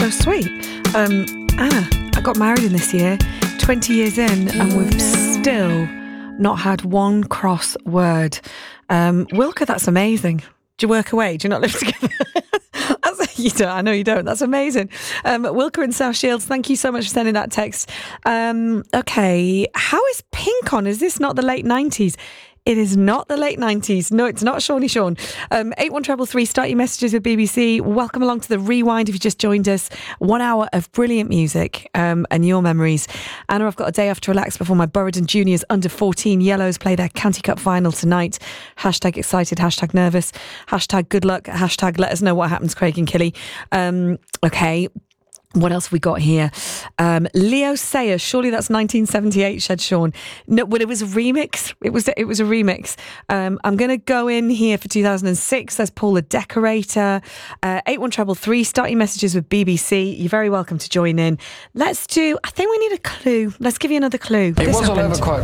so sweet. Anna, I got married in this year, 20 years in, and we've still not had one cross word. Wilka, that's amazing. Do you work away? Do you not live together? You don't. I know you don't. That's amazing. Wilka in South Shields, thank you so much for sending that text. Okay, how is Pink on? Is this not the late 90s? It is not the late 90s. No, it's not Shawnee Sean. 81333, start your messages with BBC. Welcome along to the Rewind if you just joined us. 1 hour of brilliant music and your memories. Anna, I've got a day off to relax before my Burradon Juniors under 14 Yellows play their County Cup final tonight. Hashtag excited, hashtag nervous, hashtag good luck, hashtag let us know what happens, Craig and Killy. Okay. What else have we got here? Leo Sayer, surely that's 1978, said Sean. No, well, it was a remix. It was a remix. I'm going to go in here for 2006. There's Paul the Decorator. 81333, start your messages with BBC. You're very welcome to join in. I think we need a clue. Let's give you another clue. It was all over quite